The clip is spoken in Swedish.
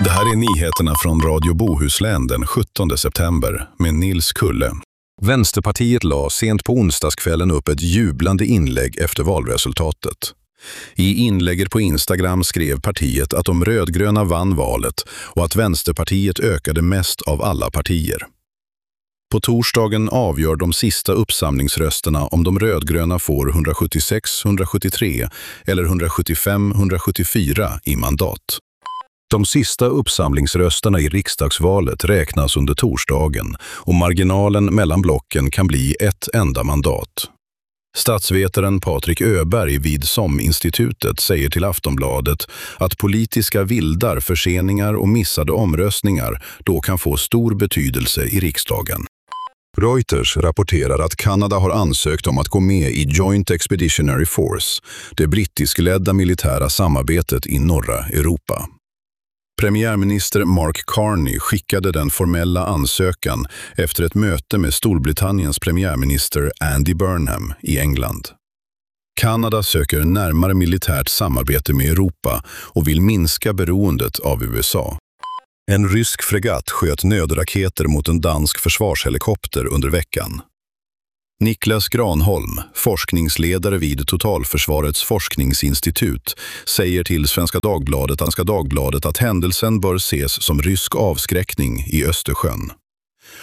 Det här är nyheterna från Radio Bohuslän den 17 september med Nils Kulle. Vänsterpartiet la sent på onsdagskvällen upp ett jublande inlägg efter valresultatet. I inlägget på Instagram skrev partiet att de rödgröna vann valet och att Vänsterpartiet ökade mest av alla partier. På torsdagen avgör de sista uppsamlingsrösterna om de rödgröna får 176-173 eller 175-174 i mandat. De sista uppsamlingsrösterna i riksdagsvalet räknas under torsdagen och marginalen mellan blocken kan bli ett enda mandat. Statsvetaren Patrik Öberg vid SOM-institutet säger till Aftonbladet att politiska vildar, förseningar och missade omröstningar då kan få stor betydelse i riksdagen. Reuters rapporterar att Kanada har ansökt om att gå med i Joint Expeditionary Force, det brittiskledda militära samarbetet i norra Europa. Premiärminister Mark Carney skickade den formella ansökan efter ett möte med Storbritanniens premiärminister Andy Burnham i England. Kanada söker närmare militärt samarbete med Europa och vill minska beroendet av USA. En rysk fregatt sköt nödraketer mot en dansk försvarshelikopter under veckan. Niklas Granholm, forskningsledare vid Totalförsvarets forskningsinstitut, säger till Svenska Dagbladet att händelsen bör ses som rysk avskräckning i Östersjön.